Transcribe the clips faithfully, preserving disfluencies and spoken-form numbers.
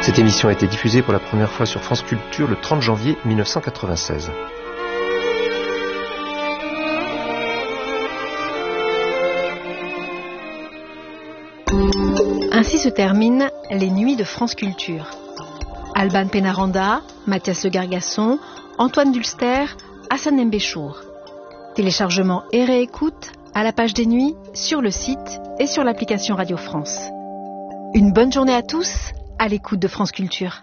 Cette émission a été diffusée pour la première fois sur France Culture le trente janvier mille neuf cent quatre-vingt-seize. Ainsi se terminent les nuits de France Culture. Alban Pénaranda, Mathias Le Gargasson, Antoine Dulster, Hassan Mbéchour. Téléchargement et réécoute à la page des nuits, sur le site et sur l'application Radio France. Une bonne journée à tous, à l'écoute de France Culture.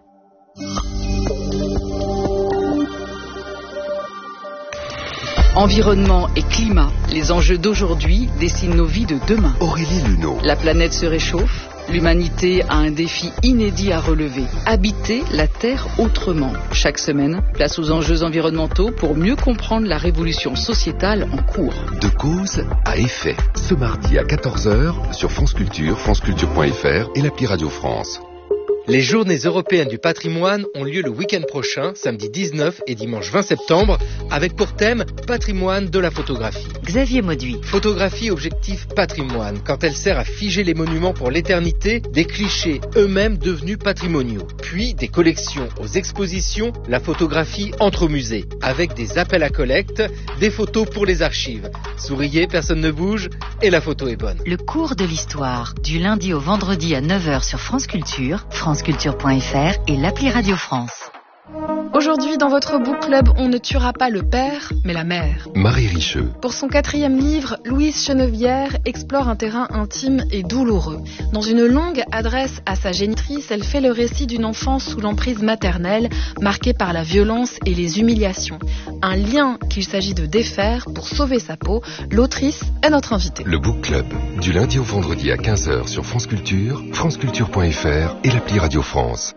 Environnement et climat, les enjeux d'aujourd'hui dessinent nos vies de demain. Aurélie Luneau. La planète se réchauffe, l'humanité a un défi inédit à relever. Habiter la Terre autrement. Chaque semaine, place aux enjeux environnementaux pour mieux comprendre la révolution sociétale en cours. De cause à effet. Ce mardi à quatorze heures sur France Culture, franceculture point f r et l'appli Radio France. Les Journées européennes du patrimoine ont lieu le week-end prochain, samedi dix-neuf et dimanche vingt septembre, avec pour thème Patrimoine de la photographie. Xavier Mauduit. Photographie objectif patrimoine, quand elle sert à figer les monuments pour l'éternité, des clichés eux-mêmes devenus patrimoniaux. Puis des collections aux expositions, la photographie entre musées, avec des appels à collecte, des photos pour les archives. Souriez, personne ne bouge et la photo est bonne. Le cours de l'histoire, du lundi au vendredi à neuf heures sur France Culture, franceculture point f r et l'appli Radio France. Aujourd'hui, dans votre book club, on ne tuera pas le père, mais la mère. Marie Richeux. Pour son quatrième livre, Louise Chenevière explore un terrain intime et douloureux. Dans une longue adresse à sa génitrice, elle fait le récit d'une enfance sous l'emprise maternelle, marquée par la violence et les humiliations. Un lien qu'il s'agit de défaire pour sauver sa peau. L'autrice est notre invitée. Le book club, du lundi au vendredi à quinze heures sur France Culture, franceculture point f r et l'appli Radio France.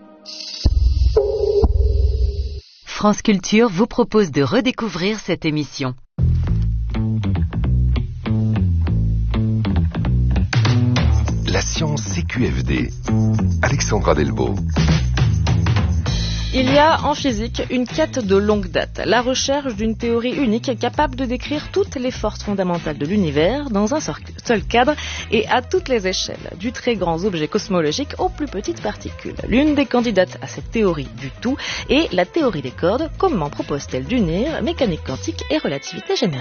France Culture vous propose de redécouvrir cette émission. La science C Q F D. Alexandra Delbo. Il y a en physique une quête de longue date, la recherche d'une théorie unique capable de décrire toutes les forces fondamentales de l'univers dans un seul cadre et à toutes les échelles, du très grands objets cosmologiques aux plus petites particules. L'une des candidates à cette théorie du tout est la théorie des cordes. Comment propose-t-elle d'unir mécanique quantique et relativité générale ?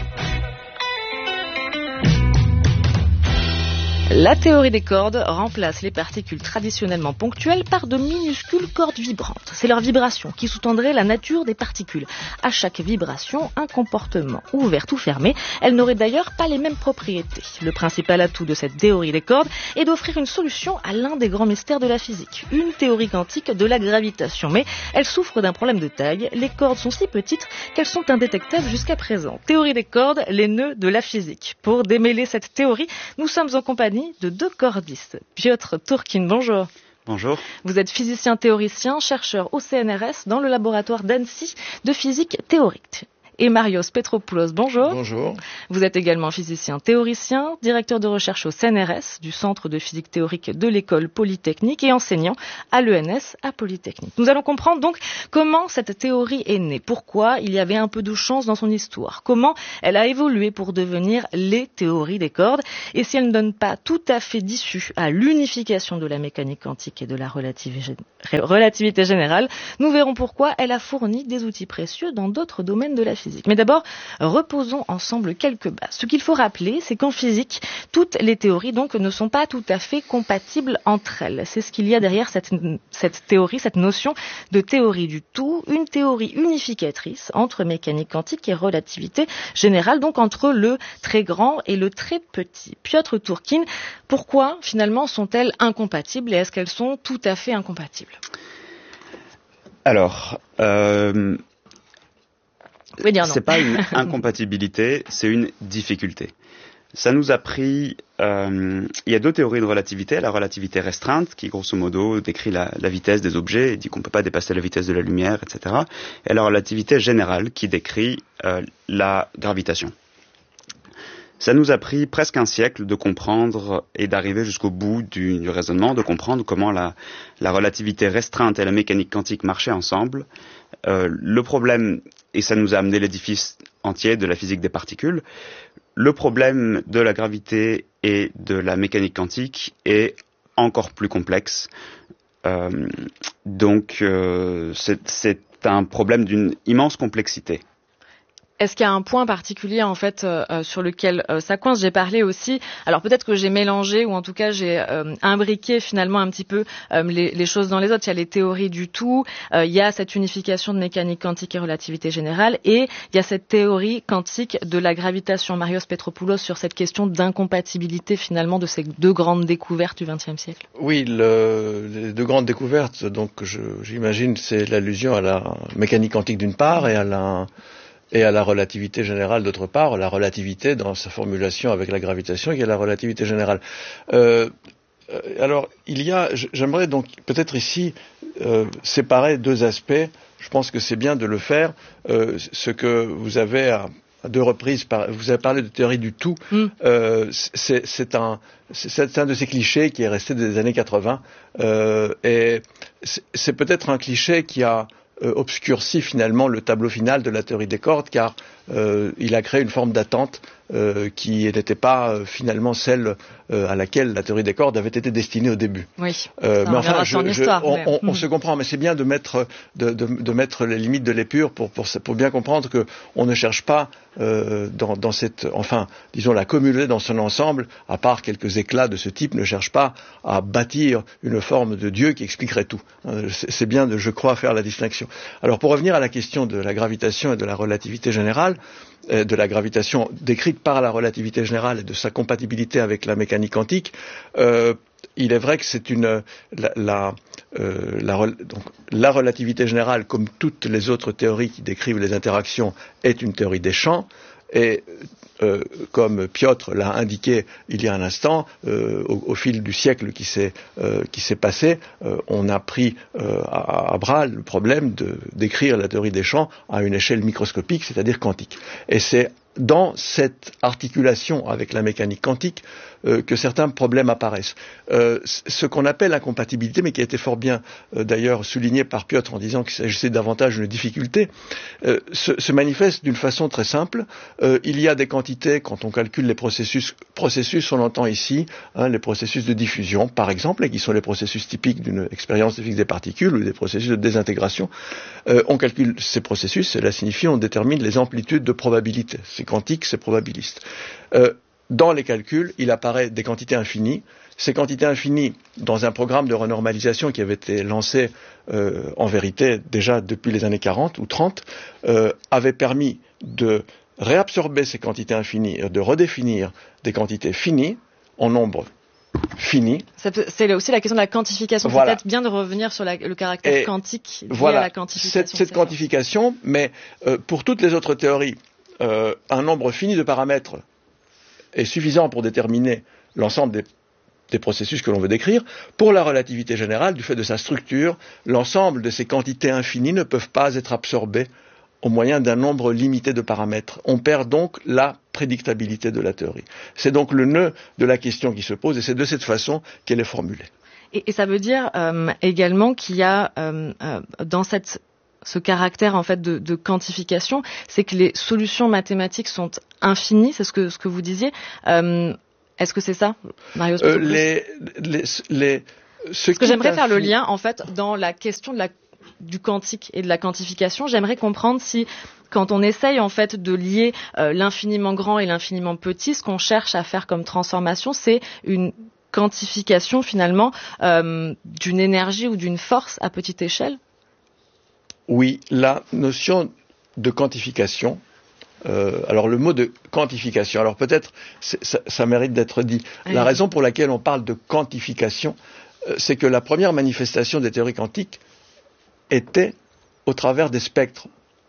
La théorie des cordes remplace les particules traditionnellement ponctuelles par de minuscules cordes vibrantes. C'est leur vibration qui sous-tendrait la nature des particules. À chaque vibration, un comportement ouvert ou fermé. Elle n'aurait d'ailleurs pas les mêmes propriétés. Le principal atout de cette théorie des cordes est d'offrir une solution à l'un des grands mystères de la physique, une théorie quantique de la gravitation. Mais elle souffre d'un problème de taille. Les cordes sont si petites qu'elles sont indétectables jusqu'à présent. Théorie des cordes, les nœuds de la physique. Pour démêler cette théorie, nous sommes en compagnie de deux cordistes. Piotr Turkin, bonjour. Bonjour. Vous êtes physicien théoricien, chercheur au C N R S dans le laboratoire d'Annecy de physique théorique. Et Marios Petropoulos, bonjour. Bonjour. Vous êtes également physicien théoricien, directeur de recherche au C N R S, du Centre de physique théorique de l'École Polytechnique et enseignant à l'E N S à Polytechnique. Nous allons comprendre donc comment cette théorie est née, pourquoi il y avait un peu de chance dans son histoire, comment elle a évolué pour devenir les théories des cordes, et si elle ne donne pas tout à fait d'issue à l'unification de la mécanique quantique et de la relativité générale, nous verrons pourquoi elle a fourni des outils précieux dans d'autres domaines de la physique. Mais d'abord, reposons ensemble quelques bases. Ce qu'il faut rappeler, c'est qu'en physique, toutes les théories donc ne sont pas tout à fait compatibles entre elles. C'est ce qu'il y a derrière cette, cette théorie, cette notion de théorie du tout, une théorie unificatrice entre mécanique quantique et relativité générale, donc entre le très grand et le très petit. Piotr Turkin, pourquoi finalement sont-elles incompatibles et est-ce qu'elles sont tout à fait incompatibles ? Alors, euh... Oui, dire non. C'est pas une incompatibilité, c'est une difficulté. Ça nous a pris... Euh, il y a deux théories de relativité. La relativité restreinte, qui grosso modo décrit la, la vitesse des objets et dit qu'on ne peut pas dépasser la vitesse de la lumière, et cetera. Et la relativité générale, qui décrit euh, la gravitation. Ça nous a pris presque un siècle de comprendre et d'arriver jusqu'au bout du, du raisonnement, de comprendre comment la, la relativité restreinte et la mécanique quantique marchaient ensemble. Euh, le problème, et ça nous a amené l'édifice entier de la physique des particules, le problème de la gravité et de la mécanique quantique est encore plus complexe. Euh, donc, euh, c'est, c'est un problème d'une immense complexité. Est-ce qu'il y a un point particulier en fait euh, sur lequel euh, ça coince? J'ai parlé aussi, alors peut-être que j'ai mélangé ou en tout cas j'ai euh, imbriqué finalement un petit peu euh, les, les choses dans les autres. Il y a les théories du tout, euh, il y a cette unification de mécanique quantique et relativité générale, et il y a cette théorie quantique de la gravitation. Marios Petropoulos sur cette question d'incompatibilité finalement de ces deux grandes découvertes du vingtième siècle. Oui, le, les deux grandes découvertes, donc je, j'imagine c'est l'allusion à la mécanique quantique d'une part et à la et à la relativité générale d'autre part, la relativité dans sa formulation avec la gravitation qui est la relativité générale. Euh, alors, il y a, j'aimerais donc peut-être ici euh, séparer deux aspects. Je pense que c'est bien de le faire. Euh, ce que vous avez à, à deux reprises, par, vous avez parlé de théorie du tout. Mm. Euh, c'est, c'est, un, c'est, c'est un de ces clichés qui est resté des années quatre-vingts. Euh, et c'est, c'est peut-être un cliché qui a Euh, obscurci finalement le tableau final de la théorie des cordes, car euh, il a créé une forme d'attente euh, qui n'était pas euh, finalement celle euh, à laquelle la théorie des cordes avait été destinée au début. Oui. Euh, mais enfin, je, je, histoire, on, mais... on, on se comprend, mais c'est bien de mettre de, de, de mettre les limites de l'épure pour, pour, pour bien comprendre que on ne cherche pas euh, dans, dans cette, enfin, disons la communauté dans son ensemble, à part quelques éclats de ce type, ne cherche pas à bâtir une forme de Dieu qui expliquerait tout. C'est, c'est bien de, je crois, faire la distinction. Alors pour revenir à la question de la gravitation et de la relativité générale, euh, de la gravitation décrite par la relativité générale et de sa compatibilité avec la mécanique quantique, euh, il est vrai que c'est une la, la, euh, la, donc, la relativité générale, comme toutes les autres théories qui décrivent les interactions, est une théorie des champs. Et euh, comme Piotr l'a indiqué il y a un instant, euh, au, au fil du siècle qui s'est, euh, qui s'est passé, euh, on a pris euh, à, à bras le problème de, d'écrire la théorie des champs à une échelle microscopique, c'est-à-dire quantique. Et c'est dans cette articulation avec la mécanique quantique euh, que certains problèmes apparaissent. Euh, ce qu'on appelle l'incompatibilité, mais qui a été fort bien euh, d'ailleurs souligné par Piotr en disant qu'il s'agissait davantage d'une difficulté, euh, se, se manifeste d'une façon très simple. Euh, il y a des quantités, quand on calcule les processus, processus on entend ici hein, les processus de diffusion, par exemple, et qui sont les processus typiques d'une expérience de physique des particules ou des processus de désintégration. Euh, on calcule ces processus, cela signifie on détermine les amplitudes de probabilité. C'est quantique, c'est probabiliste. Euh, dans les calculs, il apparaît des quantités infinies. Ces quantités infinies, dans un programme de renormalisation qui avait été lancé euh, en vérité déjà depuis les années quarante ou trente, euh, avaient permis de réabsorber ces quantités infinies, de redéfinir des quantités finies en nombre fini. C'est aussi la question de la quantification. Voilà. C'est peut-être bien de revenir sur la, le caractère Et quantique lié voilà, à la quantification. Cette, cette quantification, mais euh, pour toutes les autres théories, euh, un nombre fini de paramètres est suffisant pour déterminer l'ensemble des, des processus que l'on veut décrire. Pour la relativité générale, du fait de sa structure, l'ensemble de ces quantités infinies ne peuvent pas être absorbées au moyen d'un nombre limité de paramètres. On perd donc la prédictabilité de la théorie. C'est donc le nœud de la question qui se pose et c'est de cette façon qu'elle est formulée. Et, et ça veut dire euh, également qu'il y a euh, euh, dans cette, ce caractère en fait de, de quantification, c'est que les solutions mathématiques sont infinies, c'est ce que, ce que vous disiez. Euh, est-ce que c'est ça, Marios euh, les, les, les, ce Parce que j'aimerais infini... faire le lien en fait dans la question de la du quantique et de la quantification. J'aimerais comprendre si, quand on essaye en fait de lier euh, l'infiniment grand et l'infiniment petit, ce qu'on cherche à faire comme transformation, c'est une quantification finalement euh, d'une énergie ou d'une force à petite échelle. Oui, la notion de quantification, euh, alors le mot de quantification, alors peut-être ça, ça mérite d'être dit. Oui. La raison pour laquelle on parle de quantification, euh, c'est que la première manifestation des théories quantiques était au travers des spectres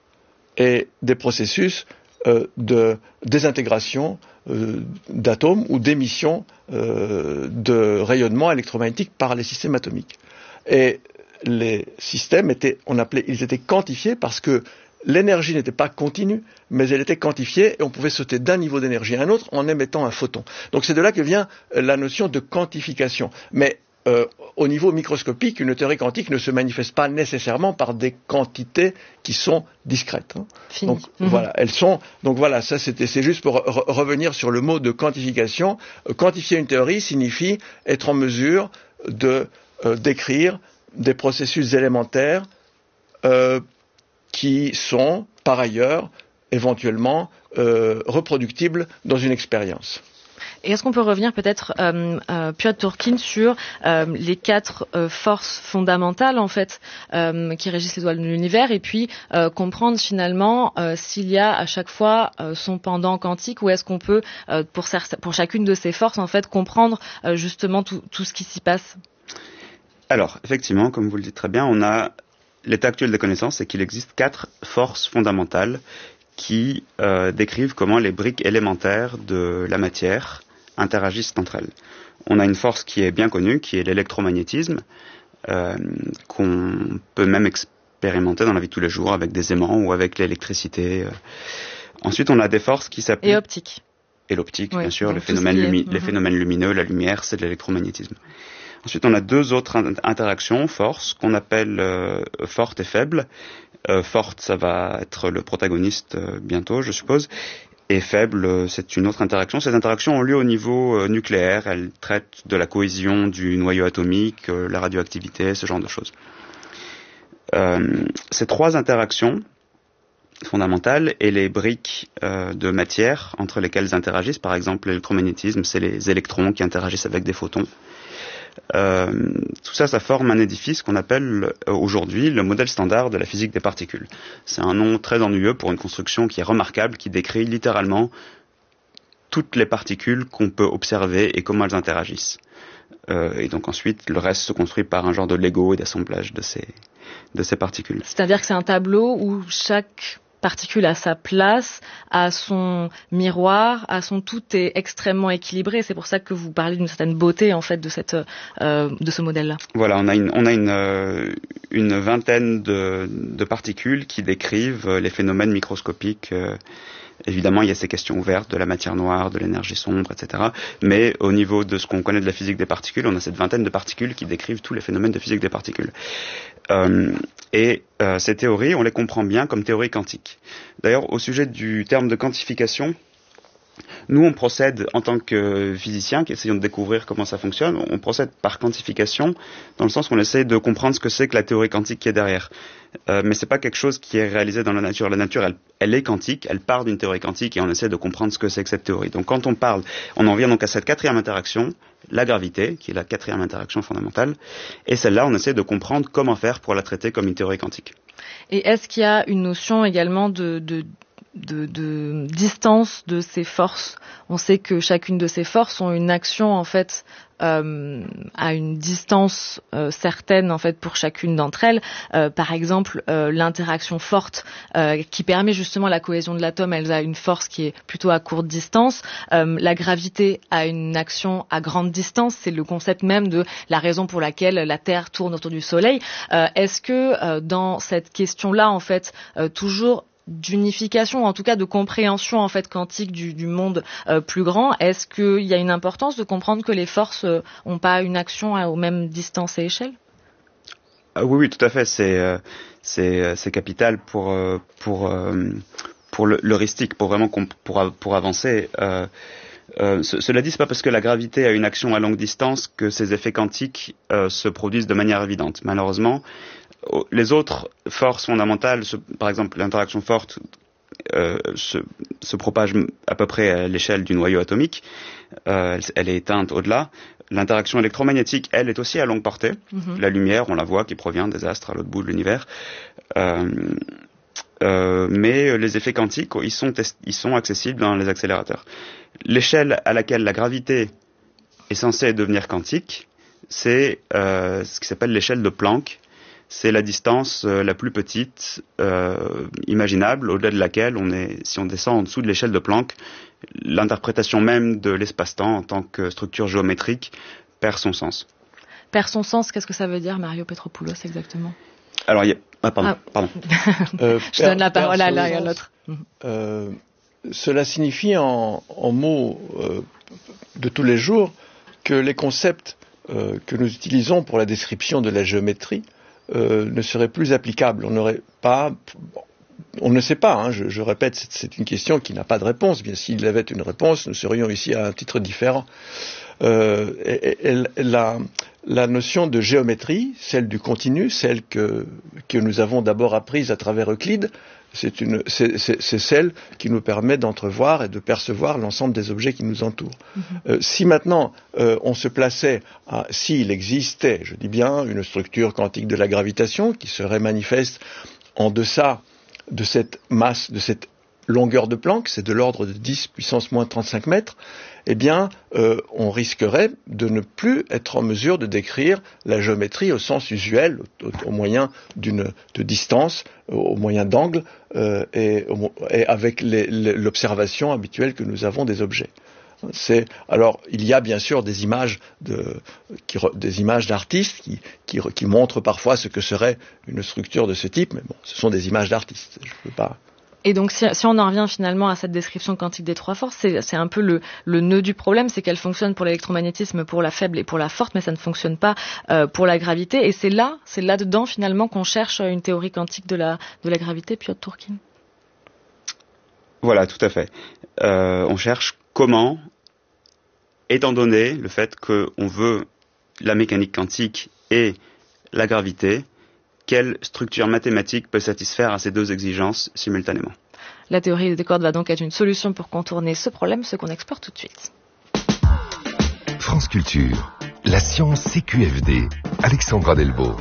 et des processus euh, de désintégration euh, d'atomes ou d'émission euh, de rayonnement électromagnétique par les systèmes atomiques. Et les systèmes étaient, on appelait, ils étaient quantifiés parce que l'énergie n'était pas continue, mais elle était quantifiée et on pouvait sauter d'un niveau d'énergie à un autre en émettant un photon. Donc c'est de là que vient la notion de quantification. Mais Euh, au niveau microscopique, une théorie quantique ne se manifeste pas nécessairement par des quantités qui sont discrètes. Hein. Donc mm-hmm. voilà, elles sont. Donc voilà, ça c'était, c'est juste pour re- revenir sur le mot de quantification. Euh, quantifier une théorie signifie être en mesure de euh, décrire des processus élémentaires euh, qui sont, par ailleurs, éventuellement euh, reproductibles dans une expérience. Et est-ce qu'on peut revenir peut-être, euh, euh, Piotr Turkin, sur euh, les quatre euh, forces fondamentales en fait euh, qui régissent les lois de l'univers, et puis euh, comprendre finalement euh, s'il y a à chaque fois euh, son pendant quantique, ou est-ce qu'on peut euh, pour, pour chacune de ces forces en fait comprendre euh, justement tout, tout ce qui s'y passe? Alors effectivement, comme vous le dites très bien, on a l'état actuel des connaissances, c'est qu'il existe quatre forces fondamentales qui euh, décrivent comment les briques élémentaires de la matière interagissent entre elles. On a une force qui est bien connue, qui est l'électromagnétisme, euh, qu'on peut même expérimenter dans la vie de tous les jours avec des aimants ou avec l'électricité. Ensuite, on a des forces qui s'appuient... Et optique. Et l'optique, oui, bien sûr, les phénomènes, phénomènes, lumi- mm-hmm. les phénomènes lumineux, la lumière, c'est de l'électromagnétisme. Ensuite, on a deux autres in- interactions, forces, qu'on appelle euh, fortes et faibles. Euh, forte, ça va être le protagoniste euh, bientôt, je suppose. Et faible, euh, c'est une autre interaction. Ces interactions ont lieu au niveau euh, nucléaire. Elles traitent de la cohésion du noyau atomique, euh, la radioactivité, ce genre de choses. Euh, ces trois interactions fondamentales et les briques euh, de matière entre lesquelles elles interagissent, par exemple l'électromagnétisme, c'est les électrons qui interagissent avec des photons. Euh, tout ça, ça forme un édifice qu'on appelle euh, aujourd'hui le modèle standard de la physique des particules. C'est un nom très ennuyeux pour une construction qui est remarquable, qui décrit littéralement toutes les particules qu'on peut observer et comment elles interagissent. Euh, et donc ensuite, le reste se construit par un genre de Lego et d'assemblage de ces, de ces particules. C'est-à-dire que c'est un tableau où chaque particule à sa place, à son miroir, à son tout est extrêmement équilibré. C'est pour ça que vous parlez d'une certaine beauté en fait de cette euh, de ce modèle-là. Voilà, on a une on a une euh, une vingtaine de, de particules qui décrivent les phénomènes microscopiques. Euh, évidemment, il y a ces questions ouvertes de la matière noire, de l'énergie sombre, et cetera. Mais au niveau de ce qu'on connaît de la physique des particules, on a cette vingtaine de particules qui décrivent tous les phénomènes de physique des particules. Euh, et euh, ces théories, on les comprend bien comme théories quantiques. D'ailleurs, au sujet du terme de quantification, nous, on procède en tant que physiciens qui essayons de découvrir comment ça fonctionne, on procède par quantification, dans le sens qu'on essaie de comprendre ce que c'est que la théorie quantique qui est derrière. Euh, mais c'est pas quelque chose qui est réalisé dans la nature. La nature, elle, elle est quantique, elle part d'une théorie quantique et on essaie de comprendre ce que c'est que cette théorie. Donc quand on parle, on en vient donc à cette quatrième interaction, la gravité, qui est la quatrième interaction fondamentale, et celle-là, on essaie de comprendre comment faire pour la traiter comme une théorie quantique. Et est-ce qu'il y a une notion également de... de... De, de distance de ces forces? On sait que chacune de ces forces ont une action en fait euh, à une distance euh, certaine en fait pour chacune d'entre elles. Euh, par exemple, euh, l'interaction forte euh, qui permet justement la cohésion de l'atome, elle a une force qui est plutôt à courte distance. Euh, la gravité a une action à grande distance. C'est le concept même de la raison pour laquelle la Terre tourne autour du Soleil. Euh, est-ce que euh, dans cette question-là, en fait, euh, toujours d'unification, en tout cas de compréhension en fait quantique du, du monde euh, plus grand, est-ce qu'il y a une importance de comprendre que les forces euh, ont pas une action à, aux mêmes distances et échelles? Ah oui, oui, tout à fait. C'est euh, c'est c'est capital pour euh, pour euh, pour le, l'heuristique, pour vraiment comp- pour pour avancer. Euh, euh, ce, cela dit, c'est pas parce que la gravité a une action à longue distance que ces effets quantiques euh, se produisent de manière évidente. Malheureusement, les autres forces fondamentales, ce, par exemple l'interaction forte, euh, se, se propage à peu près à l'échelle du noyau atomique, euh, elle, elle est éteinte au-delà. L'interaction électromagnétique, elle, est aussi à longue portée. Mm-hmm. La lumière, on la voit, qui provient des astres à l'autre bout de l'univers. Euh, euh, mais les effets quantiques, ils sont, test- ils sont accessibles dans les accélérateurs. L'échelle à laquelle la gravité est censée devenir quantique, c'est euh, ce qui s'appelle l'échelle de Planck. C'est la distance euh, la plus petite euh, imaginable, au-delà de laquelle, on est, si on descend en dessous de l'échelle de Planck, l'interprétation même de l'espace-temps en tant que structure géométrique perd son sens. Perd son sens, qu'est-ce que ça veut dire, Mario Petropoulos, exactement? Alors, il y a... Ah, pardon. Ah. pardon. euh, Je per, donne la parole à l'un et à l'autre. Euh, cela signifie en, en mots euh, de tous les jours que les concepts euh, que nous utilisons pour la description de la géométrie Euh, ne serait plus applicable. On n'aurait pas, on ne sait pas. Hein, je, je répète, c'est, c'est une question qui n'a pas de réponse. Bien s'il y avait une réponse, nous serions ici à un titre différent. Euh, et, et, la, la notion de géométrie, celle du continu, celle que, que nous avons d'abord apprise à travers Euclide, c'est, une, c'est, c'est, c'est celle qui nous permet d'entrevoir et de percevoir l'ensemble des objets qui nous entourent. Mm-hmm. Euh, si maintenant euh, on se plaçait, à, s'il existait, je dis bien, une structure quantique de la gravitation qui serait manifeste en deçà de cette masse, de cette longueur de Planck, c'est de l'ordre de dix puissance moins trente-cinq mètres, eh bien, euh, on risquerait de ne plus être en mesure de décrire la géométrie au sens usuel, au, au moyen d'une de distance, au moyen d'angle, euh, et, et avec les, les, l'observation habituelle que nous avons des objets. C'est, alors, il y a bien sûr des images, de, qui, des images d'artistes qui, qui, qui montrent parfois ce que serait une structure de ce type, mais bon, ce sont des images d'artistes. Je peux pas. Et donc, si, si on en revient finalement à cette description quantique des trois forces, c'est, c'est un peu le, le nœud du problème, c'est qu'elle fonctionne pour l'électromagnétisme, pour la faible et pour la forte, mais ça ne fonctionne pas euh, pour la gravité. Et c'est là, c'est là-dedans finalement qu'on cherche une théorie quantique de la, de la gravité, Piotr Tourkin. Voilà, tout à fait. Euh, on cherche comment, étant donné le fait qu'on veut la mécanique quantique et la gravité, quelle structure mathématique peut satisfaire à ces deux exigences simultanément. La théorie des cordes va donc être une solution pour contourner ce problème, ce qu'on explore tout de suite. France Culture, la science C Q F D, Alexandra Delvaux.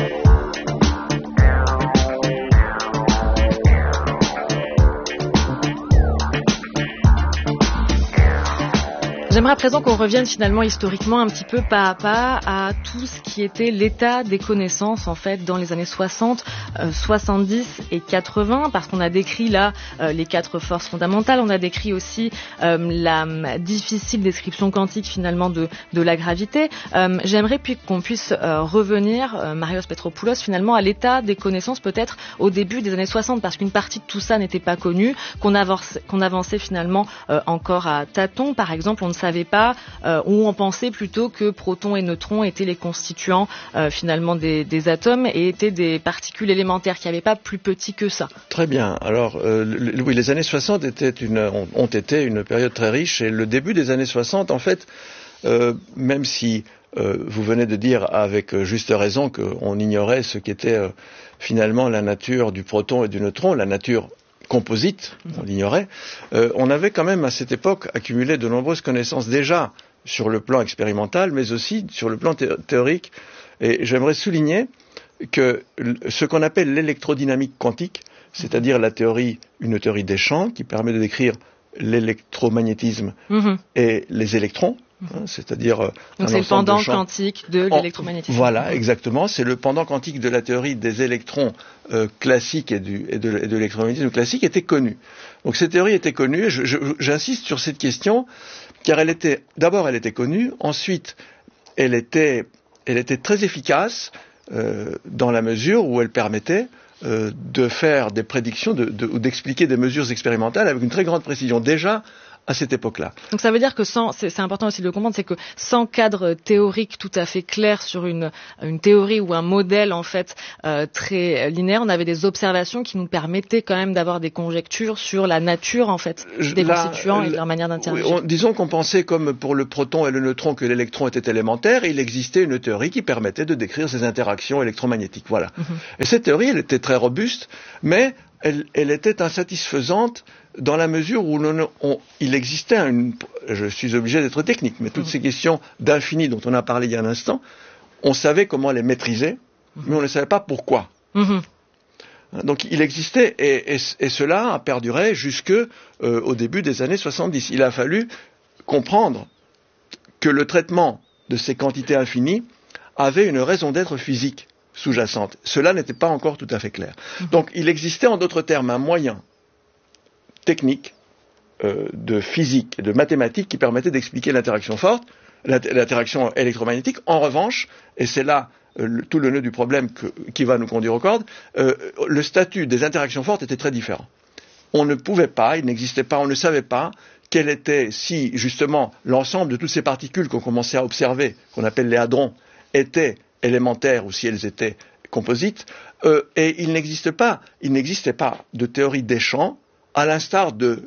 J'aimerais à présent qu'on revienne finalement historiquement un petit peu pas à pas à tout ce qui était l'état des connaissances en fait dans les années soixante, euh, soixante-dix et quatre-vingts, parce qu'on a décrit là euh, les quatre forces fondamentales, on a décrit aussi euh, la euh, difficile description quantique finalement de, de la gravité. Euh, j'aimerais puis qu'on puisse euh, revenir, euh, Marios Petropoulos, finalement à l'état des connaissances peut-être au début des années soixante, parce qu'une partie de tout ça n'était pas connue, qu'on avançait, qu'on avançait finalement euh, encore à tâtons. Par exemple, on ne savait pas, euh, ou on pensait plutôt que protons et neutrons étaient les constituants euh, finalement des, des atomes et étaient des particules élémentaires, qui n'avaient pas plus petit que ça. Très bien. Alors, euh, le, oui, les années soixante étaient une, ont, ont été une période très riche, et le début des années soixante, en fait, euh, même si euh, vous venez de dire avec juste raison qu'on ignorait ce qu'était euh, finalement la nature du proton et du neutron, la nature composite, on l'ignorait, euh, on avait quand même à cette époque accumulé de nombreuses connaissances déjà sur le plan expérimental, mais aussi sur le plan thé- théorique. Et j'aimerais souligner que ce qu'on appelle l'électrodynamique quantique, c'est-à-dire la théorie, une théorie des champs qui permet de décrire l'électromagnétisme mmh. et les électrons, Hein, c'est-à-dire euh, donc c'est le pendant quantique de l'électromagnétisme. Voilà, exactement. C'est le pendant quantique de la théorie des électrons euh, classiques et, du, et, de, et de l'électromagnétisme classique était connue. Donc cette théorie était connue. Et je, je, j'insiste sur cette question car elle était, d'abord, elle était connue. Ensuite, elle était, elle était très efficace euh, dans la mesure où elle permettait euh, de faire des prédictions de, de, ou d'expliquer des mesures expérimentales avec une très grande précision. Déjà, à cette époque-là. Donc ça veut dire que sans, c'est, c'est important aussi de le comprendre, c'est que sans cadre théorique tout à fait clair sur une, une théorie ou un modèle en fait euh, très linéaire, on avait des observations qui nous permettaient quand même d'avoir des conjectures sur la nature en fait des là, constituants et de leur manière d'interagir. Oui, on, disons qu'on pensait comme pour le proton et le neutron que l'électron était élémentaire, et il existait une théorie qui permettait de décrire ces interactions électromagnétiques. Voilà. Mm-hmm. Et cette théorie, elle était très robuste, mais elle, elle était insatisfaisante dans la mesure où on, on, il existait une... Je suis obligé d'être technique, mais toutes mmh. ces questions d'infini dont on a parlé il y a un instant, on savait comment les maîtriser, mmh. mais on ne savait pas pourquoi. Mmh. Donc il existait, et, et, et cela a perduré jusque euh, au début des années soixante-dix. Il a fallu comprendre que le traitement de ces quantités infinies avait une raison d'être physique sous-jacente. Cela n'était pas encore tout à fait clair. Mmh. Donc il existait en d'autres termes un moyen technique, euh, de physique et de mathématiques qui permettait d'expliquer l'interaction forte, l'interaction électromagnétique. En revanche, et c'est là euh, le, tout le nœud du problème que, qui va nous conduire aux cordes, euh, le statut des interactions fortes était très différent. On ne pouvait pas, il n'existait pas, on ne savait pas quel était, si justement l'ensemble de toutes ces particules qu'on commençait à observer, qu'on appelle les hadrons, étaient élémentaires ou si elles étaient composites, euh, et il n'existe pas, il n'existait pas de théorie des champs à l'instar de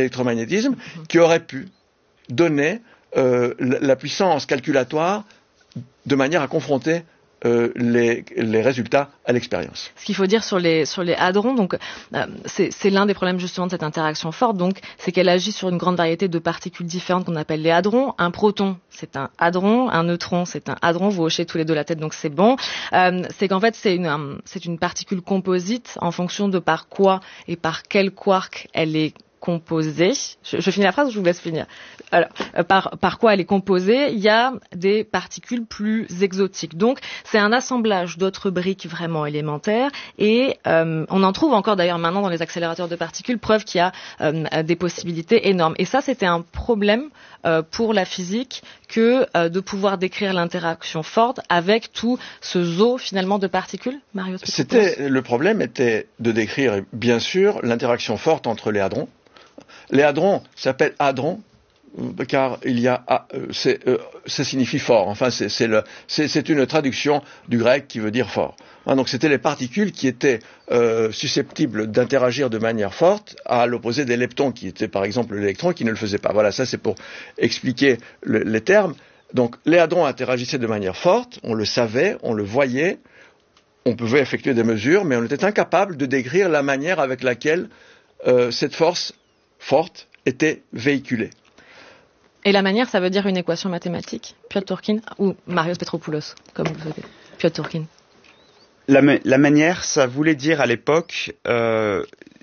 l'électromagnétisme, mmh. qui aurait pu donner euh, la puissance calculatoire de manière à confronter Euh, les, les résultats à l'expérience. Ce qu'il faut dire sur les, sur les hadrons, donc, euh, c'est, c'est l'un des problèmes justement de cette interaction forte, donc, c'est qu'elle agit sur une grande variété de particules différentes qu'on appelle les hadrons. Un proton, c'est un hadron, un neutron, c'est un hadron, vous hochez tous les deux la tête, donc c'est bon. Euh, c'est qu'en fait, c'est une, un, c'est une particule composite en fonction de par quoi et par quel quark elle est composée. Je, je finis la phrase ou je vous laisse finir? Alors, euh, par, par quoi elle est composée? Il y a des particules plus exotiques. Donc, c'est un assemblage d'autres briques vraiment élémentaires et euh, on en trouve encore d'ailleurs maintenant dans les accélérateurs de particules, preuve qu'il y a euh, des possibilités énormes. Et ça, c'était un problème euh, pour la physique que euh, de pouvoir décrire l'interaction forte avec tout ce zoo finalement de particules. Marius Petropoulos. C'était, le problème était de décrire bien sûr l'interaction forte entre les hadrons. Les hadrons s'appellent hadrons car il y a, c'est, euh, ça signifie fort. Enfin, c'est, c'est, le, c'est, c'est une traduction du grec qui veut dire fort. Hein, donc, c'était les particules qui étaient euh, susceptibles d'interagir de manière forte, à l'opposé des leptons, qui étaient par exemple l'électron, qui ne le faisaient pas. Voilà, ça c'est pour expliquer le, les termes. Donc, les hadrons interagissaient de manière forte. On le savait, on le voyait, on pouvait effectuer des mesures, mais on était incapable de décrire la manière avec laquelle euh, cette force forte était véhiculée. Et la manière, ça veut dire une équation mathématique, Piotr Turkin, ou Marios Petropoulos, comme vous souhaitez. Piotr Turkin. La, ma- la manière, ça voulait dire à l'époque euh,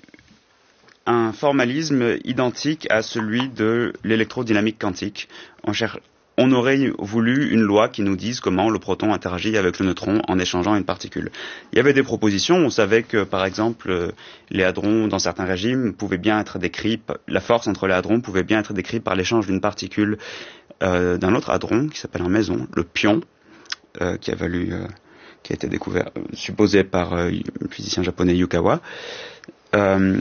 un formalisme identique à celui de l'électrodynamique quantique. On, cher- on aurait voulu une loi qui nous dise comment le proton interagit avec le neutron en échangeant une particule. Il y avait des propositions, on savait que par exemple les hadrons dans certains régimes pouvaient bien être décrits, la force entre les hadrons pouvait bien être décrite par l'échange d'une particule euh, d'un autre hadron qui s'appelle un méson, le pion, euh, qui a valu, euh, qui a été découvert, euh, supposé par euh, le physicien japonais Yukawa. Euh,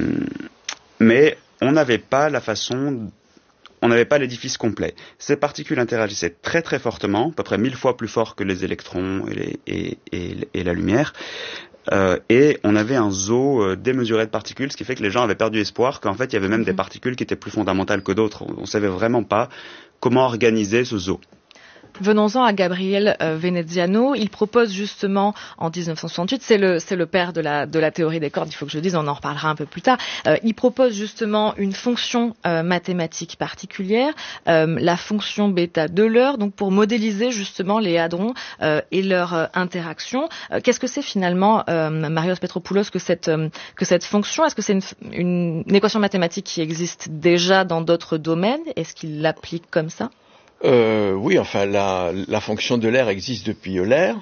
mais on n'avait pas la façon On n'avait pas l'édifice complet. Ces particules interagissaient très très fortement, à peu près mille fois plus fort que les électrons et, les, et, et, et la lumière. Euh, et on avait un zoo euh, démesuré de particules, ce qui fait que les gens avaient perdu espoir qu'en fait il y avait même mmh. des particules qui étaient plus fondamentales que d'autres. On ne savait vraiment pas comment organiser ce zoo. Venons-en à Gabriele euh, Veneziano. Il propose justement en dix-neuf cent soixante-huit, c'est le, c'est le père de la, de la théorie des cordes, il faut que je le dise, on en reparlera un peu plus tard. Euh, il propose justement une fonction euh, mathématique particulière, euh, la fonction bêta d'Euler, donc pour modéliser justement les hadrons euh, et leur euh, interaction. Euh, qu'est-ce que c'est finalement, euh, Marios Petropoulos, que cette, euh, que cette fonction? Est-ce que c'est une, une, une équation mathématique qui existe déjà dans d'autres domaines? Est-ce qu'il l'applique comme ça? Euh, oui, enfin, la, la fonction d'Euler existe depuis Euler.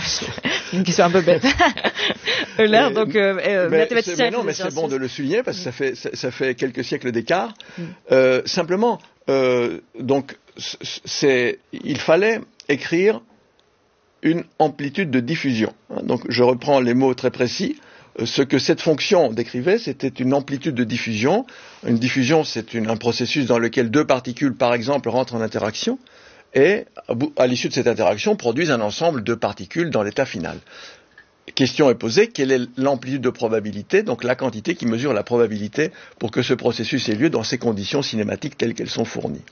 Une question un peu bête. Euler, mais, donc euh, euh, mais mathématicien. C'est, mais non, mais c'est bon de le souligner parce que ça fait ça, ça fait quelques siècles d'écart. Mm. Euh, simplement, euh, donc, c'est, il fallait écrire une amplitude de diffusion. Donc, je reprends les mots très précis. Ce que cette fonction décrivait, c'était une amplitude de diffusion. Une diffusion, c'est une, un processus dans lequel deux particules, par exemple, rentrent en interaction et, à l'issue de cette interaction, produisent un ensemble de particules dans l'état final. Question est posée, quelle est l'amplitude de probabilité, donc la quantité qui mesure la probabilité pour que ce processus ait lieu dans ces conditions cinématiques telles qu'elles sont fournies.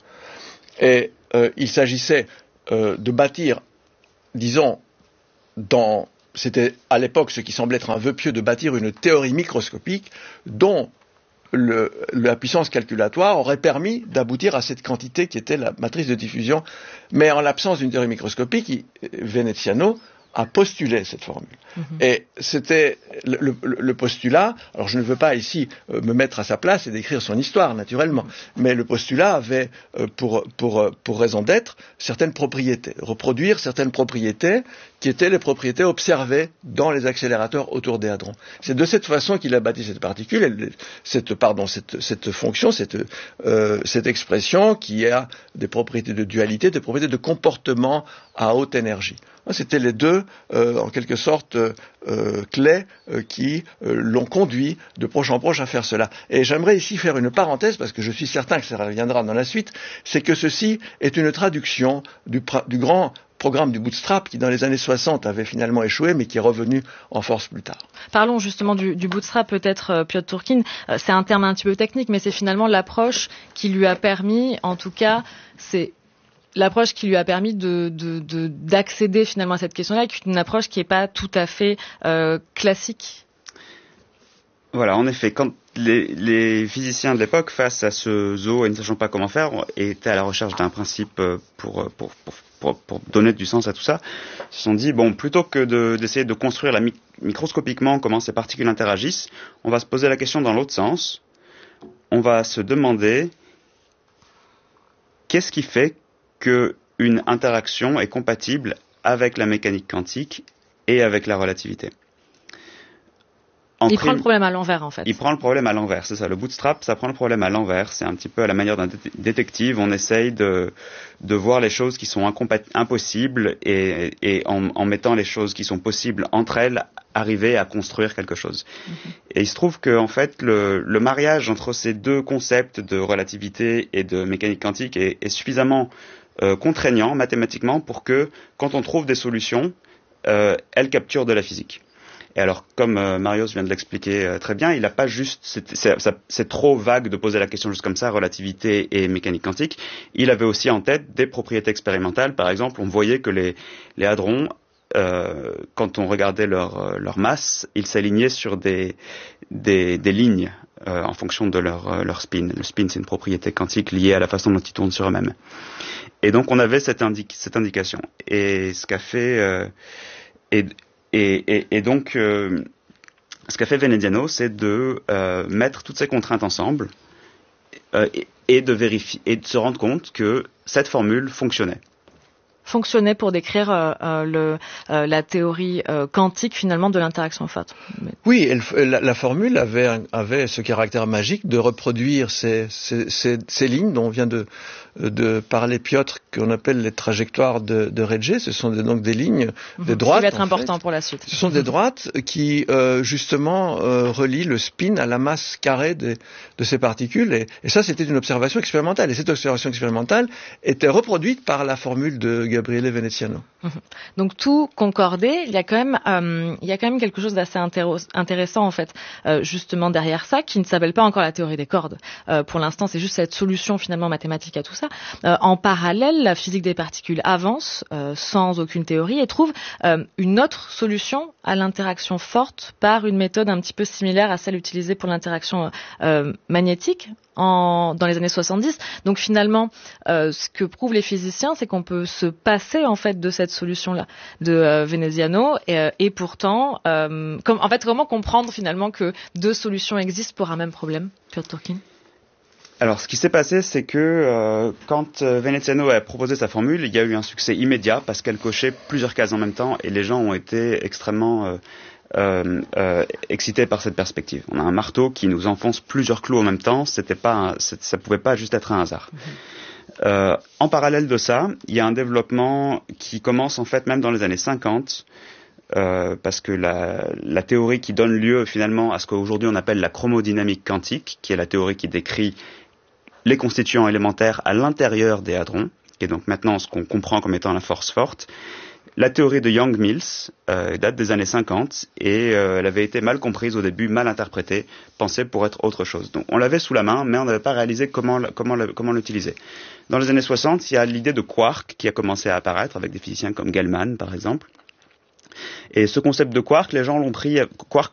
Et euh, il s'agissait euh, de bâtir, disons, dans... C'était à l'époque ce qui semblait être un vœu pieux de bâtir une théorie microscopique dont le, la puissance calculatoire aurait permis d'aboutir à cette quantité qui était la matrice de diffusion. Mais en l'absence d'une théorie microscopique, Veneziano a postulé cette formule. Mm-hmm. Et c'était le, le, le postulat, alors je ne veux pas ici euh, me mettre à sa place et décrire son histoire, naturellement, mais le postulat avait euh, pour, pour, pour raison d'être certaines propriétés, reproduire certaines propriétés qui étaient les propriétés observées dans les accélérateurs autour des hadrons. C'est de cette façon qu'il a bâti cette particule, elle, cette, pardon, cette, cette fonction, cette, euh, cette expression qui a des propriétés de dualité, des propriétés de comportement à haute énergie. C'était les deux, euh, en quelque sorte, euh, clés euh, qui euh, l'ont conduit de proche en proche à faire cela. Et j'aimerais ici faire une parenthèse, parce que je suis certain que ça reviendra dans la suite, c'est que ceci est une traduction du, du grand programme du bootstrap qui, dans les années soixante, avait finalement échoué, mais qui est revenu en force plus tard. Parlons justement du, du bootstrap, peut-être, euh, Piotr Turkin. Euh, c'est un terme un petit peu technique, mais c'est finalement l'approche qui lui a permis, en tout cas, c'est l'approche qui lui a permis de, de, de, d'accéder finalement à cette question-là, est une approche qui n'est pas tout à fait euh, classique. Voilà, en effet, quand les, les physiciens de l'époque, face à ce zoo et ne sachant pas comment faire, étaient à la recherche d'un principe pour, pour, pour, pour, pour donner du sens à tout ça, se sont dit, bon, plutôt que de, d'essayer de construire la, microscopiquement comment ces particules interagissent, on va se poser la question dans l'autre sens. On va se demander qu'est-ce qui fait qu'une interaction est compatible avec la mécanique quantique et avec la relativité. En il prime, prend le problème à l'envers, en fait. Il prend le problème à l'envers, c'est ça. Le bootstrap, ça prend le problème à l'envers. C'est un petit peu à la manière d'un dé- détective. On essaye de, de voir les choses qui sont incompat- impossibles et, et en, en mettant les choses qui sont possibles entre elles, arriver à construire quelque chose. Mm-hmm. Et il se trouve que, en fait, le, le mariage entre ces deux concepts de relativité et de mécanique quantique est, est suffisamment euh, contraignant mathématiquement pour que, quand on trouve des solutions, euh, elles capturent de la physique. Et alors, comme euh, Marios vient de l'expliquer euh, très bien, il n'a pas juste, c'est, c'est, ça, c'est trop vague de poser la question juste comme ça, relativité et mécanique quantique. Il avait aussi en tête des propriétés expérimentales. Par exemple, on voyait que les, les hadrons, euh, quand on regardait leur, leur masse, ils s'alignaient sur des, des, des lignes euh, en fonction de leur, leur spin. Le spin, c'est une propriété quantique liée à la façon dont ils tournent sur eux-mêmes. Et donc, on avait cette, indi- cette indication. Et ce qu'a fait... Euh, et, Et, et, et donc, euh, ce qu'a fait Veneziano, c'est de euh, mettre toutes ces contraintes ensemble euh, et, et de vérifier et de se rendre compte que cette formule fonctionnait. Fonctionnait pour décrire euh, euh, le, euh, la théorie euh, quantique finalement de l'interaction forte. Mais... Oui, elle, la, la formule avait, avait ce caractère magique de reproduire ces, ces, ces, ces lignes dont vient de, de parler Piotr, qu'on appelle les trajectoires de, de Regge. Ce sont des, donc des lignes, mmh, des droites. Qui va être important fait. Pour la suite. Ce sont des droites qui euh, justement euh, relient le spin à la masse carrée de, de ces particules. Et, et ça, c'était une observation expérimentale. Et cette observation expérimentale était reproduite par la formule de Gabriele Veneziano. Donc tout concordé, il y a quand même, euh, il y a quand même quelque chose d'assez intéro- intéressant en fait, euh, justement derrière ça, qui ne s'appelle pas encore la théorie des cordes. Euh, pour l'instant, c'est juste cette solution finalement mathématique à tout ça. Euh, en parallèle, la physique des particules avance euh, sans aucune théorie et trouve euh, une autre solution à l'interaction forte par une méthode un petit peu similaire à celle utilisée pour l'interaction euh, magnétique. En, dans les années soixante-dix. Donc finalement, euh, ce que prouvent les physiciens, c'est qu'on peut se passer en fait de cette solution-là de euh, Veneziano et, euh, et pourtant, euh, comme, en fait, comment comprendre finalement que deux solutions existent pour un même problème, Piotr Turkin? Alors, ce qui s'est passé, c'est que euh, quand euh, Veneziano a proposé sa formule, il y a eu un succès immédiat parce qu'elle cochait plusieurs cases en même temps et les gens ont été extrêmement euh, Euh, euh, excité par cette perspective. On a un marteau qui nous enfonce plusieurs clous en même temps. C'était pas, un, ça pouvait pas juste être un hasard. Mm-hmm. Euh, en parallèle de ça, il y a un développement qui commence en fait même dans les années cinquante, euh, parce que la, la théorie qui donne lieu finalement à ce qu'aujourd'hui on appelle la chromodynamique quantique, qui est la théorie qui décrit les constituants élémentaires à l'intérieur des hadrons, et donc maintenant ce qu'on comprend comme étant la force forte. La théorie de Young-Mills euh, date des années cinquante et euh, elle avait été mal comprise au début, mal interprétée, pensée pour être autre chose. Donc on l'avait sous la main, mais on n'avait pas réalisé comment, comment, comment l'utiliser. Dans les années soixante, il y a l'idée de quark qui a commencé à apparaître avec des physiciens comme Gell-Mann par exemple. Et ce concept de quark, les gens l'ont pris, quark